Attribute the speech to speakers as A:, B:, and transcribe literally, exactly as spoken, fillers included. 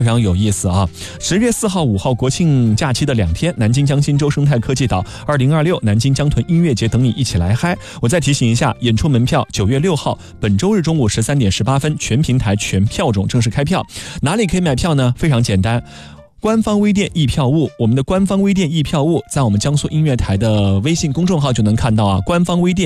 A: 非常有意思啊！十月四号、五号国庆假期的两天，南京江心洲生态科技岛二零二六南京江豚音乐节等你一起来嗨。我再提醒一下，演出门票九月六号本周日中午十三点十八分，全平台全票种正式开票。哪里可以买票呢？非常简单。官方微店易票务，我们的官方微店易票务在我们江苏音乐台的微信公众号就能看到啊。官方微店